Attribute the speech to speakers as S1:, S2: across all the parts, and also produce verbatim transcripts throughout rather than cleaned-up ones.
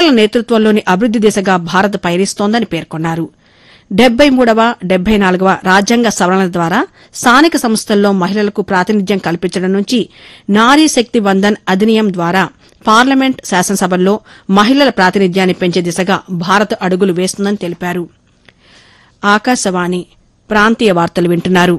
S1: మహిళల నేతృత్వంలోని అభివృద్ది దిశగా భారత్ పయనిస్తోందని పేర్కొన్నారు. డెబ్బై మూడవ డెబ్బై నాలుగవ రాజ్యాంగ సవరణల ద్వారా స్థానిక సంస్థల్లో మహిళలకు ప్రాతినిధ్యం కల్పించడం నుంచి నారీ శక్తి వందన్ అధినియం ద్వారా పార్లమెంట్ శాసనసభల్లో మహిళల ప్రాతినిధ్యాన్ని పెంచే దిశగా భారత్ అడుగులు వేస్తుందని తెలిపారు. ఆకాశవాణి ప్రాంతీయ వార్తలు వింటున్నారు.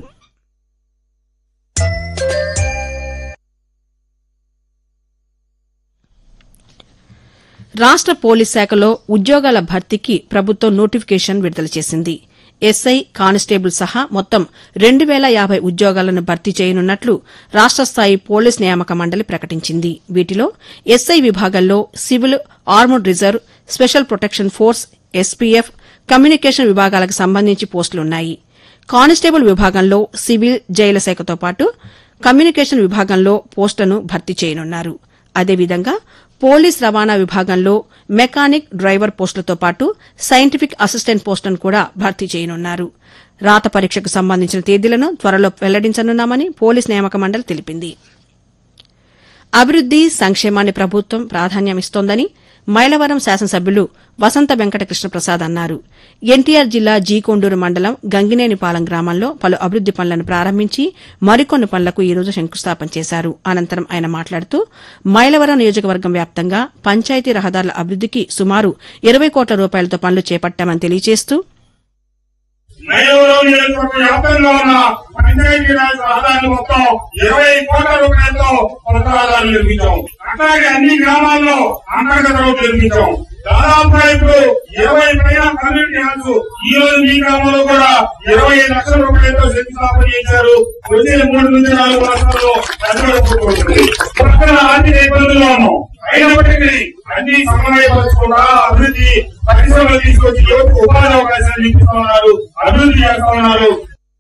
S1: రాష్ట పోలీస్ శాఖలో ఉద్యోగాల భర్తీకి ప్రభుత్వం నోటిఫికేషన్ విడుదల చేసింది. ఎస్ఐ, కానిస్టేబుల్ సహా మొత్తం రెండు వేల యాబై ఉద్యోగాలను భర్తీ చేయనున్నట్లు రాష్ట స్థాయి పోలీస్ నియామక మండలి ప్రకటించింది. వీటిలో ఎస్ఐ విభాగంలో civil, armoured reserve, special protection force, SPF, communication విభాగాలకు సంబంధించి పోస్టులున్నాయి. కానిస్టేబుల్ విభాగంలో సివిల్, జైళ్ల శాఖతో పాటు కమ్యూనికేషన్ విభాగంలో పోస్టులను భర్తీ చేయనున్నారు. అదేవిధంగా పోలీస్ రవాణా విభాగంలో మెకానిక్, డ్రైవర్ పోస్టులతో పాటు సైంటిఫిక్ అసిస్టెంట్ పోస్టులను కూడా భర్తీ చేయనున్నారు. రాత పరీక్షకు సంబంధించిన తేదీలను త్వరలో వెల్లడించనున్నామని పోలీస్ నియామక మండలి తెలిపింది. అభివృద్ది, సంక్షేమాన్ని ప్రభుత్వం ప్రాధాన్యమిస్తోందని మైలవరం శాసనసభ్యులు వసంత వెంకట కృష్ణప్రసాద్ అన్నారు. ఎన్టీఆర్ జిల్లా జీకొండూరు మండలం గంగినేనిపాలెం గ్రామంలో పలు అభివృద్ది పనులను ప్రారంభించి మరికొన్ని పనులకు ఈ రోజు శంకుస్థాపన చేశారు. అనంతరం ఆయన మాట్లాడుతూ మైలవరం నియోజకవర్గం వ్యాప్తంగా పంచాయతీ రహదారుల అభివృద్దికి సుమారు ఇరవై కోట్ల రూపాయలతో పనులు చేపట్టామని తెలియజేస్తూ
S2: మైలవరం నియోజకవర్గ వ్యాప్తంగా ఉన్న పంచాయతీరాజ్ రహదారులు మొత్తం ఇరవై కోట్ల రూపాయలతో కొత్త రహదారులు నిర్మించాం. అట్లాగే అన్ని గ్రామాల్లో అంతర్గత రోడ్లు నిర్మించాం. దాదాపుగా ఇప్పుడు ఇరవై పైన కమ్యూనిటీ హాల్స్ ఈ రోజు మీ గ్రామంలో కూడా ఇరవై లక్షల రూపాయలతో శంకుస్థాపన చేశారు. వచ్చే మూడు నుంచి నాలుగు మాసాల్లో ప్రజలు పక్కన ఆర్థిక ఇబ్బందుల్లో ఉన్నాం. అయినప్పటికీ అన్ని సమన్వయపరచుకుంటా అభివృద్ది పరిశ్రమలు తీసుకొచ్చి యువతకు ఉపాధి అవకాశాలు ఇస్తా ఉన్నారు, అభివృద్ది చేస్తా ఉన్నారు.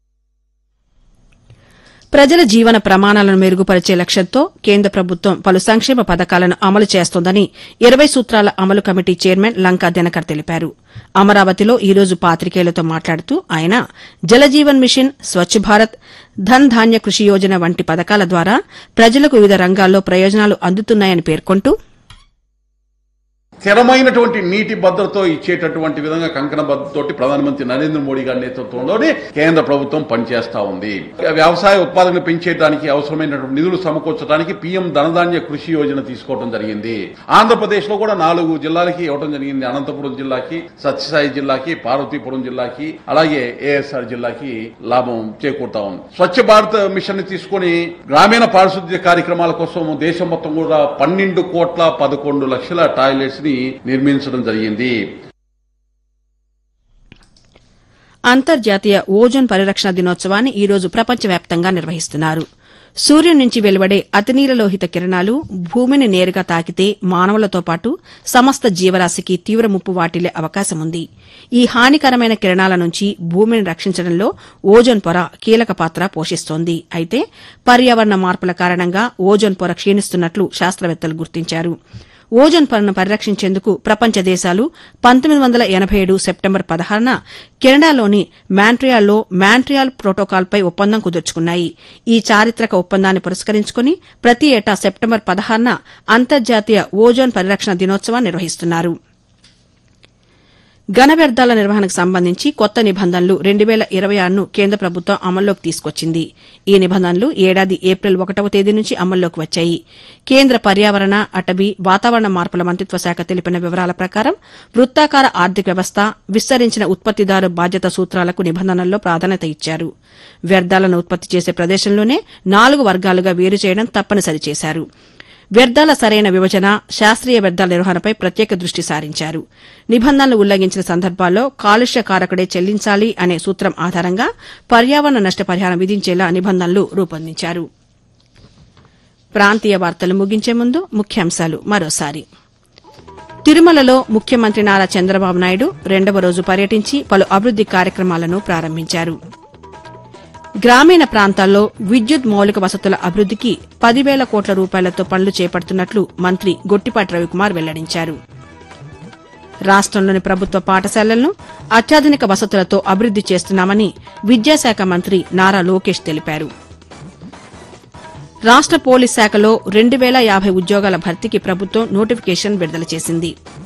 S1: ప్రజల జీవన ప్రమాణాలను మెరుగుపరిచే లక్ష్యంతో కేంద్ర ప్రభుత్వం పలు సంక్షేమ పథకాలను అమలు చేస్తోందని ఇరవై సూత్రాల అమలు కమిటీ చైర్మన్ లంకా దినకర్ తెలిపారు. అమరావతిలో ఈ రోజు పాతికేయులతో మాట్లాడుతూ ఆయన జలజీవన్ మిషన్, స్వచ్ఛ భారత్, ధన్ ధాన్య కృషి యోజన వంటి పథకాల ద్వారా ప్రజలకు వివిధ రంగాల్లో ప్రయోజనాలు అందుతున్నాయని పేర్కొంటూ
S3: స్థిరమైనటువంటి నీటి భద్రతతో ఇచ్చేటటువంటి విధంగా కంకణ భద్రతతోటి ప్రధానమంత్రి నరేంద్ర మోడీ గారి నేతృత్వంలోనే కేంద్ర ప్రభుత్వం పనిచేస్తా ఉంది. వ్యవసాయ ఉత్పాదన పెంచేయడానికి అవసరమైనటువంటి నిధులు సమకూర్చడానికి పీఎం ధనధాన్య కృషి యోజన తీసుకోవడం జరిగింది. ఆంధ్రప్రదేశ్ లో కూడా నాలుగు జిల్లాలకి ఇవ్వడం జరిగింది. అనంతపురం జిల్లాకి, సత్యసాయి జిల్లాకి, పార్వతీపురం జిల్లాకి, అలాగే ఏఎస్ఆర్ జిల్లాకి లాభం చేకూరుతా ఉంది. స్వచ్ఛ భారత్ మిషన్ ని తీసుకుని గ్రామీణ పారిశుద్ధ్య కార్యక్రమాల కోసం దేశం మొత్తం కూడా పన్నెండు కోట్ల పదకొండు లక్షల టాయిలెట్స్ ని నిర్మించడం జరిగింది.
S1: అంతర్జాతీయ ఓజోన్ పరిరక్షణ దినోత్సవాన్ని ఈ రోజు ప్రపంచవ్యాప్తంగా నిర్వహిస్తున్నారు. సూర్యుడి నుంచి వెలువడే అతినీలలోహిత కిరణాలు భూమిని నేరుగా తాకితే మానవులతో పాటు సమస్త జీవరాశికి తీవ్ర ముప్పు వాటిల్లే అవకాశముంది. ఈ హానికరమైన కిరణాల నుంచి భూమిని రక్షించడంలో ఓజోన్ పొర కీలక పాత్ర పోషిస్తోంది. అయితే పర్యావరణ మార్పుల కారణంగా ఓజోన్ పొర క్షీణిస్తున్నట్లు శాస్త్రవేత్తలు గుర్తించారు. ఓజోన్ పొరను పరిరక్షించేందుకు ప్రపంచ దేశాలు పంతొమ్మిది వందల ఎనబై ఏడు సెప్టెంబర్ పదహారున కెనడాలోని మాంట్రియాల్లో మాంట్రియాల్ ప్రోటోకాల్పై ఒప్పందం కుదుర్చుకున్నాయి. ఈ చారిత్రక ఒప్పందాన్ని పురస్కరించుకుని ప్రతి ఏటా సెప్టెంబర్ పదహారున అంతర్జాతీయ ఓజోన్ పరిరక్షణ దినోత్సవాన్ని నిర్వహిస్తున్నారు. ఘన వ్యర్థాల నిర్వహణకు సంబంధించి కొత్త నిబంధనలు రెండు వేల ఇరవై ఆరును కేంద్ర ప్రభుత్వం అమల్లోకి తీసుకొచ్చింది. ఈ నిబంధనలు ఏడాది ఏప్రిల్ ఒకటవ తేదీ నుంచి అమల్లోకి వచ్చాయి. కేంద్ర పర్యావరణ, అటవీ, వాతావరణ మార్పుల మంత్రిత్వ శాఖ తెలిపిన వివరాల ప్రకారం వృత్తాకార ఆర్థిక వ్యవస్థ, విస్తరించిన ఉత్పత్తిదారు బాధ్యత సూత్రాలకు నిబంధనల్లో ప్రాధాన్యత ఇచ్చారు. వ్యర్థాలను ఉత్పత్తి చేసే ప్రదేశంలోనే నాలుగు వర్గాలుగా వేరు చేయడం తప్పనిసరి చేశారు. వ్యర్థాల సరైన విభజన, శాస్త్రీయ వ్యర్థాల నిర్వహణపై ప్రత్యేక దృష్టి సారించారు. నిబంధనలు ఉల్లంఘించిన సందర్భాల్లో కాలుష్య కారకుడే చెల్లించాలి అనే సూత్రం ఆధారంగా పర్యావరణ నష్టపరిహారం విధించేలా నిబంధనలు రూపొందించారు. ప్రాంతీయ వార్తలు ముగించే ముందు ముఖ్యాంశాలు మరోసారి. తిరుమలలో ముఖ్యమంత్రి నారా చంద్రబాబు నాయుడు రెండవ రోజు పర్యటించి పలు అభివృద్ది కార్యక్రమాలను ప్రారంభించారు. గ్రామీణ ప్రాంతాల్లో విద్యుత్ మౌలిక వసతుల అభివృద్దికి పదివేల కోట్ల రూపాయలతో పనులు చేపడుతున్నట్లు మంత్రి గొట్టిపాటి రవికుమార్ వెల్లడించారు. రాష్టంలోని ప్రభుత్వ పాఠశాలలను అత్యాధునిక వసతులతో అభివృద్ది చేస్తున్నామని విద్యాశాఖ మంత్రి నారా లోకేష్ తెలిపారు. రాష్ట పోలీస్ శాఖలో రెండు వేల యాబై ఉద్యోగాల భర్తీకి ప్రభుత్వం నోటిఫికేషన్ విడుదల చేసింది.